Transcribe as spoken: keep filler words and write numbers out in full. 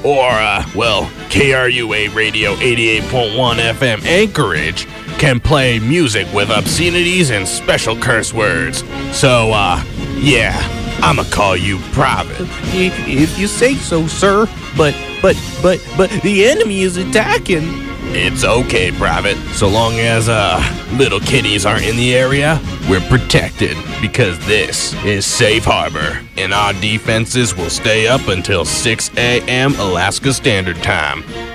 or, uh, well, K R U A Radio eighty-eight point one F M Anchorage can play music with obscenities and special curse words. So, uh, yeah, I'ma call you private. If you say so, sir. But, but, but, but the enemy is attacking. It's okay, Private. So long as, uh, little kitties aren't in the area, we're protected because this is Safe Harbor, and our defenses will stay up until six a.m. Alaska Standard Time.